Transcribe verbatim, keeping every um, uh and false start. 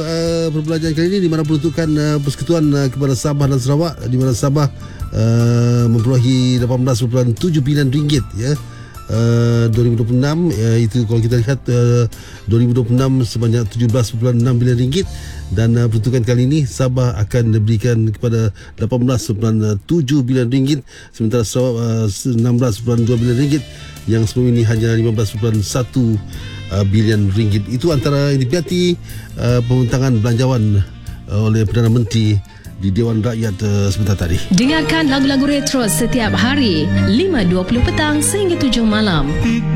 Uh, perbelanjaan kali ini di mana peruntukan uh, persekutuan uh, kepada Sabah dan Sarawak, di mana Sabah uh, memperolehi lapan belas perpuluhan tujuh bilion ringgit ya. Uh, dua ribu dua puluh enam uh, itu kalau kita lihat uh, dua ribu dua puluh enam sebanyak tujuh belas perpuluhan enam bilion ringgit, dan uh, peruntukan kali ini Sabah akan diberikan kepada lapan belas perpuluhan tujuh bilion ringgit, sementara Sarawak uh, enam belas perpuluhan dua bilion ringgit, yang sebelum ini hanya lima belas perpuluhan satu uh, bilion ringgit. Itu antara yang dipiati uh, pembintangan belanjawan uh, oleh Perdana Menteri di Dewan Rakyat uh, sebentar tadi. Dengarkan lagu-lagu retro setiap hari lima dua puluh petang sehingga tujuh malam.